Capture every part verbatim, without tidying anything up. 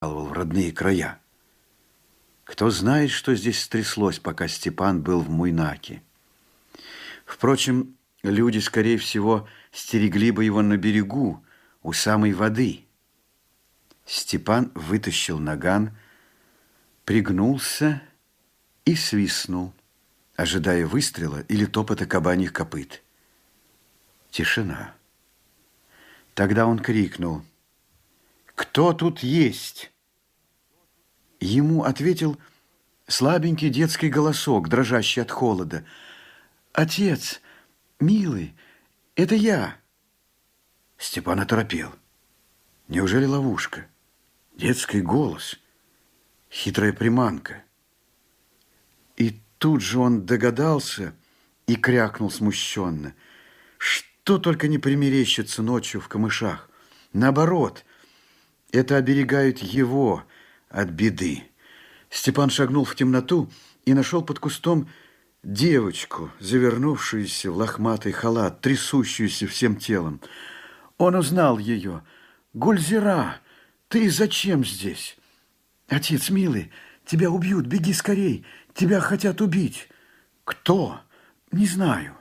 в родные края. Кто знает, что здесь стряслось, пока Степан был в Муйнаке. Впрочем, люди, скорее всего, стерегли бы его на берегу, у самой воды. Степан вытащил наган, пригнулся и свистнул, ожидая выстрела или топота кабаньих копыт. Тишина. Тогда он крикнул: «Кто тут есть?» Ему ответил слабенький детский голосок, дрожащий от холода: «Отец, милый, это я». Степан оторопел. Неужели ловушка? Детский голос, хитрая приманка. И тут же он догадался и крякнул смущенно: что только не примерещится ночью в камышах. Наоборот, это оберегают его от беды. Степан шагнул в темноту и нашел под кустом девочку, завернувшуюся в лохматый халат, трясущуюся всем телом. Он узнал ее. «Гульзира, ты зачем здесь?» «Отец, милый, тебя убьют, беги скорей, тебя хотят убить». «Кто?» «Не знаю».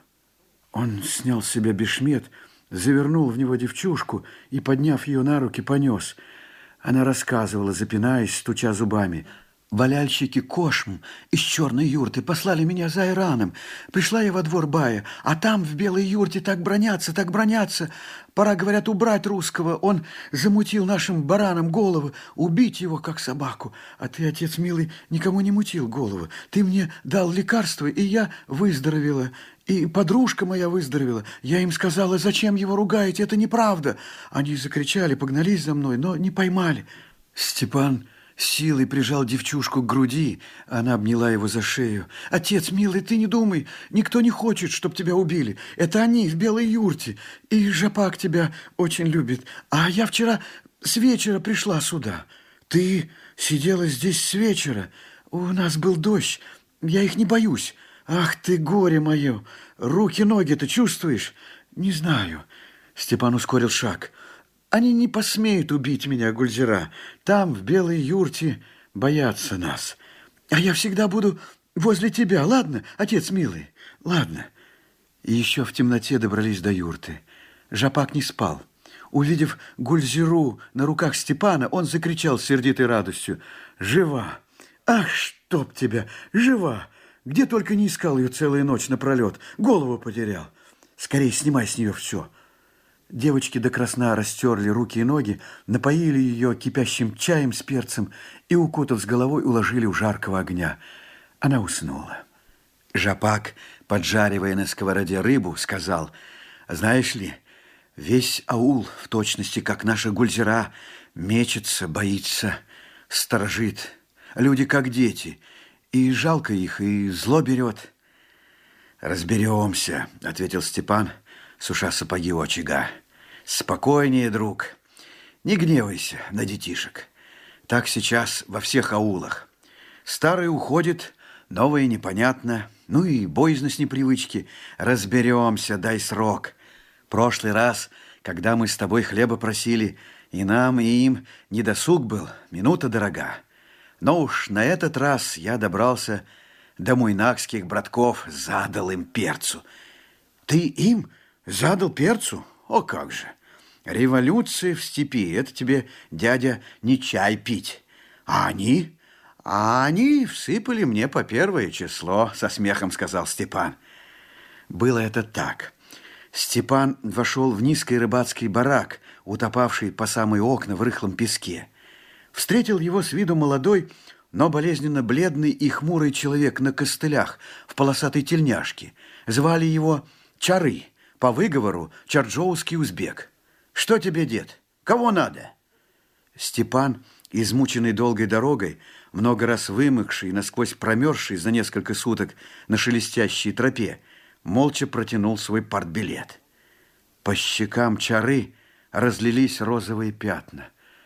Он снял с себя бешмет, завернул в него девчушку и, подняв ее на руки, понес. Она рассказывала, запинаясь, стуча зубами: «Валяльщики Кошм из черной юрты послали меня за Ираном. Пришла я во двор бая, а там в белой юрте так бронятся, так бронятся. Пора, говорят, убрать русского. Он замутил нашим баранам головы, убить его, как собаку. А ты, отец милый, никому не мутил голову. Ты мне дал лекарство, и я выздоровела. И подружка моя выздоровела. Я им сказала: зачем его ругаете, это неправда. Они закричали, погнались за мной, но не поймали». Степан силой прижал девчушку к груди. Она обняла его за шею. «Отец, милый, ты не думай, никто не хочет, чтоб тебя убили. Это они в белой юрте, и Жапак тебя очень любит. А я вчера с вечера пришла сюда. Ты сидела здесь с вечера. У нас был дождь, я их не боюсь. Ах ты, горе мое! Руки-ноги-то чувствуешь?» «Не знаю». Степан ускорил шаг. «Они не посмеют убить меня, Гульзира. Там, в белой юрте, боятся нас. А я всегда буду возле тебя, ладно, отец милый? Ладно». И еще в темноте добрались до юрты. Жапак не спал. Увидев Гульзиру на руках Степана, он закричал с сердитой радостью: «Жива! Ах, чтоб тебя! Жива! Где только не искал ее целую ночь напролет. Голову потерял. Скорей снимай с нее все». Девочки до красна растерли руки и ноги, напоили ее кипящим чаем с перцем и, укутав с головой, уложили у жаркого огня. Она уснула. Жапак, поджаривая на сковороде рыбу, сказал: «Знаешь ли, весь аул, в точности, как наша Гульзира, мечется, боится, сторожит. Люди как дети, и жалко их, и зло берет». «Разберемся», — ответил Степан, суша сапоги у очага. «Спокойнее, друг. Не гневайся на детишек. Так сейчас во всех аулах. Старый уходит, новое непонятно. Ну и боязно с непривычки. Разберемся, дай срок. Прошлый раз, когда мы с тобой хлеба просили, и нам, и им недосуг был, минута дорога. Но уж на этот раз я добрался до муйнакских братков, задал им перцу». «Ты им задал перцу? О, как же! Революция в степи — это тебе, дядя, не чай пить. А они? А они всыпали мне по первое число», — со смехом сказал Степан. Было это так. Степан вошел в низкий рыбацкий барак, утопавший по самые окна в рыхлом песке. Встретил его с виду молодой, но болезненно бледный и хмурый человек на костылях в полосатой тельняшке. Звали его Чары, по выговору чарджоуский узбек. «Что тебе, дед? Кого надо?» Степан, измученный долгой дорогой, много раз вымокший, насквозь промерзший за несколько суток на шелестящей тропе, молча протянул свой партбилет. По щекам Чары разлились розовые пятна.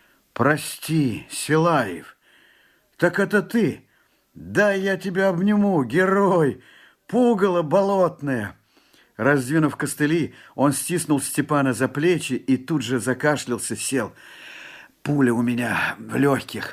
«Прости, Силаев, так это ты? Дай я тебя обниму, герой, пугало болотное!» Раздвинув костыли, он стиснул Степана за плечи и тут же закашлялся, сел. Пуля у меня в легких.